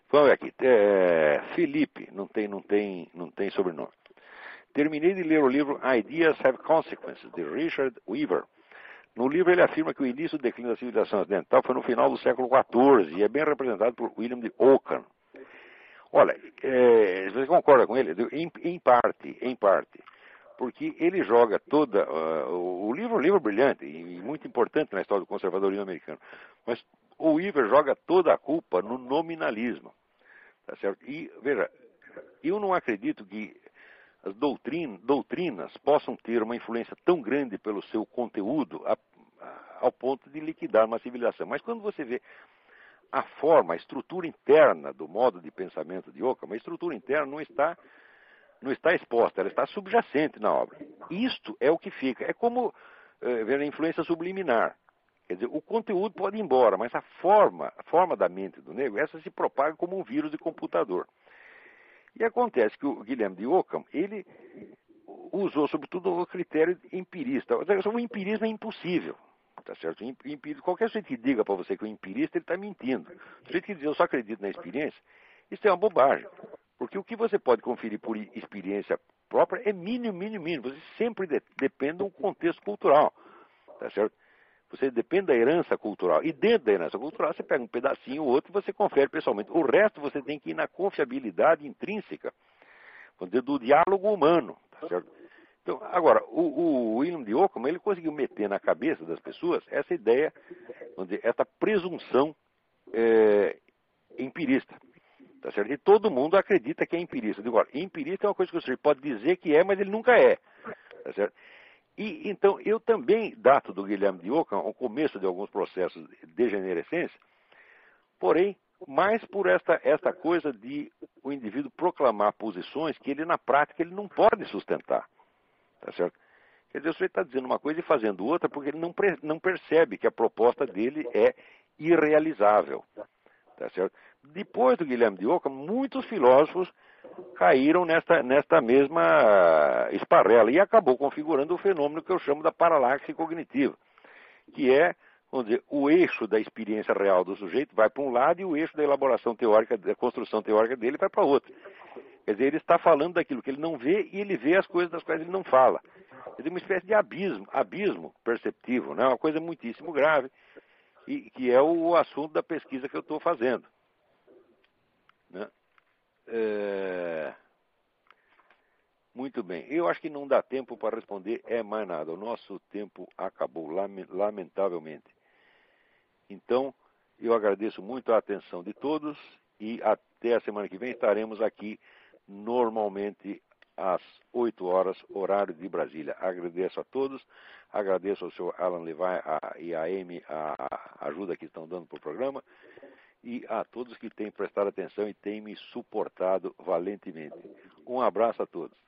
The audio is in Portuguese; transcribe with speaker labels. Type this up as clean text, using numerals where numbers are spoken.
Speaker 1: Vamos ver aqui. Felipe, não tem sobrenome. Terminei de ler o livro Ideas Have Consequences, de Richard Weaver. No livro ele afirma que o início do declínio da civilização ocidental foi no final do século XIV e é bem representado por William de Ockham. Olha, você concorda com ele? Em parte. Porque ele joga toda... o livro é um livro brilhante e muito importante na história do conservadorismo americano. Mas o Weaver joga toda a culpa no nominalismo. Tá certo? E, veja, eu não acredito que as doutrinas possam ter uma influência tão grande pelo seu conteúdo ao ponto de liquidar uma civilização. Mas quando você vê a forma, a estrutura interna do modo de pensamento de Ockham, a estrutura interna não está exposta, ela está subjacente na obra. Isto é o que fica. É como ver a influência subliminar. Quer dizer, o conteúdo pode ir embora, mas a forma da mente do negro, essa se propaga como um vírus de computador. E acontece que o Guilherme de Ockham, ele usou sobretudo o critério empirista. O empirismo é impossível, tá certo? Qualquer sujeito que diga para você que o empirista, ele está mentindo. O sujeito que diz eu só acredito na experiência, isso é uma bobagem. Porque o que você pode conferir por experiência própria é mínimo. Você sempre depende do contexto cultural, tá certo? Você depende da herança cultural. E dentro da herança cultural, você pega um pedacinho ou outro e você confere pessoalmente. O resto você tem que ir na confiabilidade intrínseca, vamos dizer, do diálogo humano. Tá certo? Então, agora, o William de Ockham, ele conseguiu meter na cabeça das pessoas essa ideia, vamos dizer, essa presunção empirista. Tá certo? E todo mundo acredita que é empirista. Agora, empirista é uma coisa que você pode dizer que é, mas ele nunca é. Tá certo? E, então, eu também dato do Guilherme de Ockham o começo de alguns processos de degenerescência, porém, mais por esta coisa de o indivíduo proclamar posições que ele, na prática, ele não pode sustentar. Tá certo? Quer dizer, o sujeito está dizendo uma coisa e fazendo outra porque ele não percebe que a proposta dele é irrealizável. Tá certo? Depois do Guilherme de Ockham, muitos filósofos caíram nesta mesma esparrela e acabou configurando o fenômeno que eu chamo da paralaxe cognitiva, que é, vamos dizer, o eixo da experiência real do sujeito vai para um lado e o eixo da elaboração teórica, da construção teórica dele vai para outro. Quer dizer, ele está falando daquilo que ele não vê e ele vê as coisas das quais ele não fala. Quer dizer, uma espécie de abismo perceptivo, né? Uma coisa muitíssimo grave, e que é o assunto da pesquisa que eu estou fazendo. Né? Muito bem. Eu acho que não dá tempo para responder mais nada. O nosso tempo acabou, lamentavelmente. Então, eu agradeço muito a atenção de todos e até a semana que vem estaremos aqui normalmente às 8 horas, horário de Brasília. Agradeço a todos, agradeço ao senhor Alan Levi e a Amy a ajuda que estão dando para o programa e a todos que têm prestado atenção e têm me suportado valentemente. Um abraço a todos.